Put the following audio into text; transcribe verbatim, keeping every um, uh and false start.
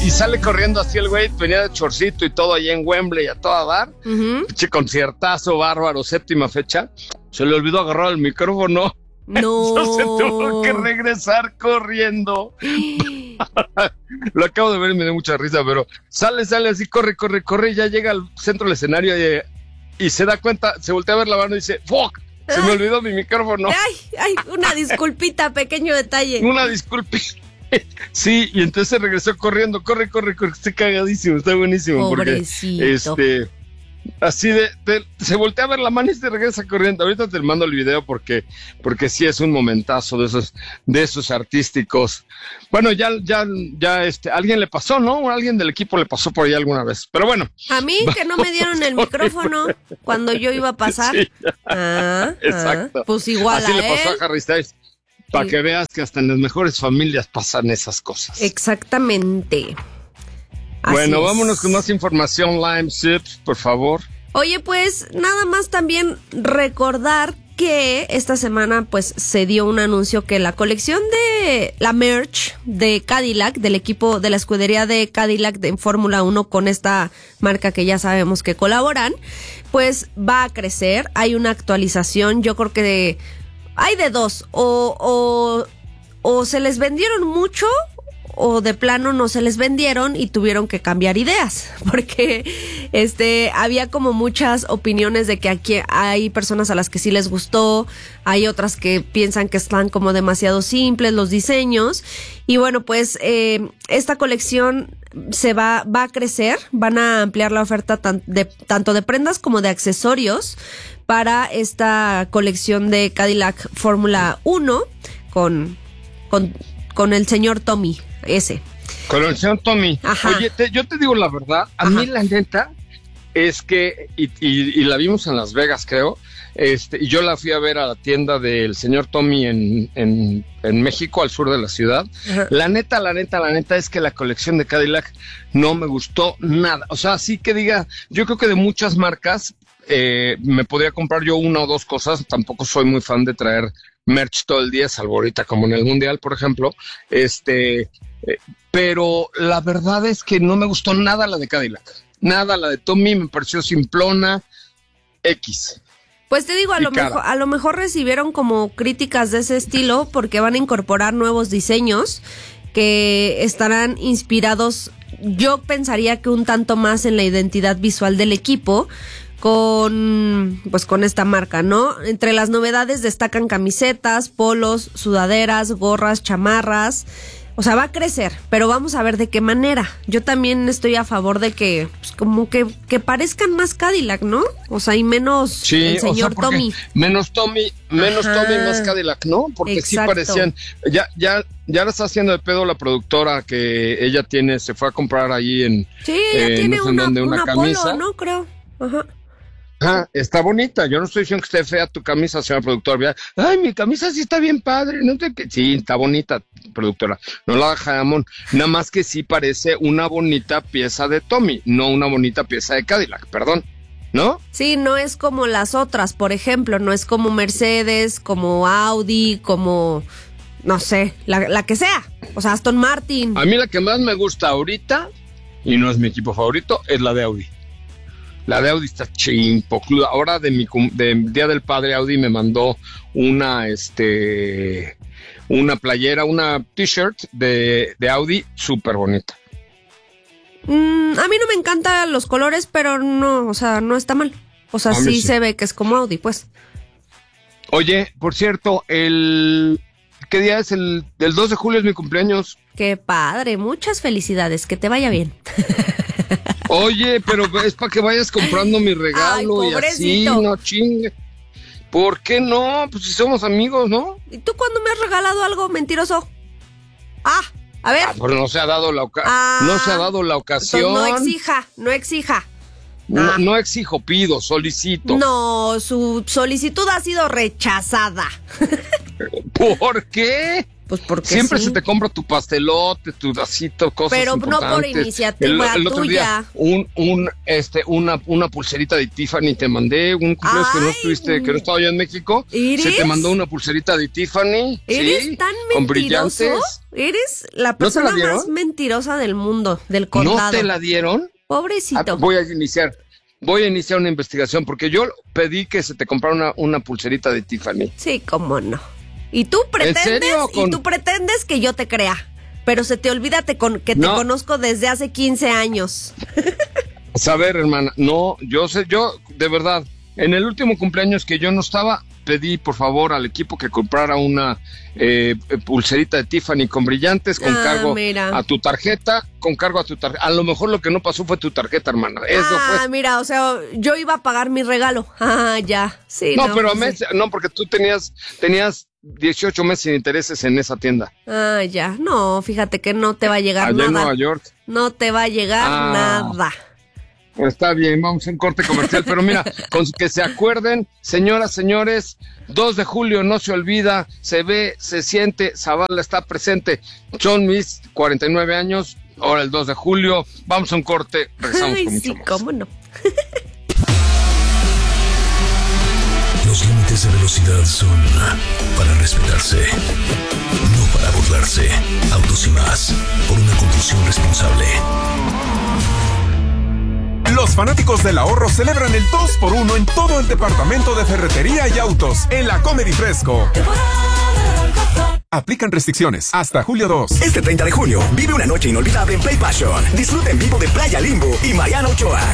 y sale corriendo así el güey, venía de chorcito y todo allá en Wembley a toda dar. Uh-huh. Che, conciertazo bárbaro, séptima fecha. Se le olvidó agarrar el micrófono. No. Entonces tuvo que regresar corriendo. Lo acabo de ver y me dio mucha risa, pero sale, sale así, corre, corre, corre, y ya llega al centro del escenario y, y se da cuenta, se voltea a ver la mano y dice, ¡fuck! Se ay. me olvidó mi micrófono. Ay, ay, una disculpita, pequeño detalle. Una disculpita. Sí, y entonces regresó corriendo, corre, corre, corre, está cagadísimo, está buenísimo. Pobrecito. Porque, este, así de, de, se voltea a ver la mano y se regresa corriendo. Ahorita te mando el video porque, porque sí es un momentazo de esos, de esos artísticos. Bueno, ya, ya, ya, este, alguien le pasó, ¿no? Alguien del equipo le pasó por ahí alguna vez, pero bueno. A mí, que no me dieron el micrófono cuando yo iba a pasar. Sí, ah, exacto. Ah, pues igual así a le pasó él. a Harry Styles. Para que veas que hasta en las mejores familias pasan esas cosas. Exactamente. Así bueno, es. Vámonos con más información, Lime Sips, por favor. Oye, pues nada más también recordar que esta semana pues se dio un anuncio que la colección de la merch de Cadillac, del equipo de la escudería de Cadillac de Fórmula uno con esta marca que ya sabemos que colaboran, pues va a crecer. Hay una actualización, yo creo que de... Hay de dos, o, o, o se les vendieron mucho o de plano no se les vendieron y tuvieron que cambiar ideas, porque este había como muchas opiniones de que aquí hay personas a las que sí les gustó, hay otras que piensan que están como demasiado simples los diseños y bueno, pues eh, esta colección se va, va a crecer, van a ampliar la oferta tan, de, tanto de prendas como de accesorios para esta colección de Cadillac Fórmula uno con, con, con el señor Tommy, ese. Con el señor Tommy. Ajá. Oye, te, yo te digo la verdad, a Ajá. mí la neta es que, y, y, y la vimos en Las Vegas, creo, este, y yo la fui a ver a la tienda del señor Tommy en, en, en México, al sur de la ciudad. Ajá. La neta, la neta, la neta es que la colección de Cadillac no me gustó nada. O sea, sí que diga, yo creo que de muchas marcas, Eh, me podría comprar yo una o dos cosas, tampoco soy muy fan de traer merch todo el día, salvo ahorita como en el Mundial, por ejemplo, este, eh, pero la verdad es que no me gustó nada la de Cadillac, nada, la de Tommy me pareció simplona, X. Pues te digo, a lo, mejor, a lo mejor recibieron como críticas de ese estilo porque van a incorporar nuevos diseños que estarán inspirados, yo pensaría que un tanto más en la identidad visual del equipo, con pues con esta marca, ¿no? Entre las novedades destacan camisetas, polos, sudaderas, gorras, chamarras. O sea, va a crecer, pero vamos a ver de qué manera. Yo también estoy a favor de que pues, como que, que parezcan más Cadillac, ¿no? O sea, y menos sí, el señor o sea, Tommy. Menos Tommy, menos Ajá. Tommy, más Cadillac, ¿no? Porque Exacto. sí parecían. Ya, ya, ya la está haciendo de pedo la productora que ella tiene, se fue a comprar ahí en. Sí, ella eh, tiene no sé una, dónde, una, una camisa. Polo, ¿no? Creo. Ajá. Ah, está bonita, yo no estoy diciendo que esté fea tu camisa, señora productora. Ay, mi camisa sí está bien padre, no sé qué. Sí, está bonita, productora, no la jamón. Nada más que sí parece una bonita pieza de Tommy, no una bonita pieza de Cadillac, perdón, ¿no? Sí, no es como las otras, por ejemplo, no es como Mercedes, como Audi, como, no sé, la, la que sea, o sea, Aston Martin. A mí la que más me gusta ahorita, y no es mi equipo favorito, es la de Audi. La de Audi está chimpocluda. Ahora de mi de Día del Padre, Audi me mandó una este una playera, una t-shirt de, de Audi súper bonita. Mm, a mí no me encantan los colores, pero no, o sea, no está mal. O sea, sí, sí se ve que es como Audi, pues. Oye, por cierto, el ¿qué día es? El, el dos de julio es mi cumpleaños. Qué padre, muchas felicidades, que te vaya bien. Oye, pero es para que vayas comprando mi regalo. Ay, y así, no chingue. ¿Por qué no? Pues si somos amigos, ¿no? ¿Y tú cuándo me has regalado algo mentiroso? Ah, a ver. Ah, pero no se ha dado la ocasión. Ah, no se ha dado la ocasión. No exija, no exija. No, ah. no exijo, pido, solicito. No, su solicitud ha sido rechazada. ¿Por qué? Pues porque siempre sí. se te compra tu pastelote, tu vasito, cosas Pero importantes. no por iniciativa el, el otro tuya. día, un, un, este, una, una pulserita de Tiffany te mandé, un cumpleaños que no estuviste, que no estaba yo en México. ¿Eres? Se te mandó una pulserita de Tiffany. ¿Eres ¿sí? tan Con mentiroso? brillantes. Eres la ¿No te persona la dieron? más mentirosa del mundo, del condado. ¿No te la dieron? Pobrecito. Ah, voy a iniciar. Voy a iniciar una investigación porque yo pedí que se te comprara una, una pulserita de Tiffany. Sí, cómo no. Y tú pretendes, serio? Con... y tú pretendes que yo te crea. Pero se te olvida te con, que te No. conozco desde hace quince años. A ver, hermana, no, yo sé, yo, de verdad, en el último cumpleaños que yo no estaba, pedí por favor al equipo que comprara una eh, pulserita de Tiffany con brillantes, con Ah, cargo mira. a tu tarjeta, con cargo a tu tarjeta. A lo mejor lo que no pasó fue tu tarjeta, hermana. Eso ah, fue. mira, o sea, yo iba a pagar mi regalo. Ah, ya. Sí, No, no, pero pues mes- sí. no, porque tú tenías, tenías dieciocho meses sin intereses en esa tienda. Ah, ya. No, fíjate que no te va a llegar Allá nada. en Nueva York. No te va a llegar Ah. nada. Está bien, vamos a un corte comercial, pero mira, con que se acuerden, señoras, señores, dos de julio no se olvida, se ve, se siente, Zavala está presente, son mis cuarenta y nueve años, ahora el dos de julio, vamos a un corte, regresamos Ay, con mucho sí, más. cómo no. Los límites de velocidad son para respetarse, no para burlarse. Autos y más, por una conducción responsable. Los fanáticos del ahorro celebran el dos por uno en todo el departamento de ferretería y autos en la Comedy Fresco. Aplican restricciones hasta julio dos. Este treinta de junio, vive una noche inolvidable en Play Passion. Disfruta en vivo de Playa Limbo y Mariano Ochoa.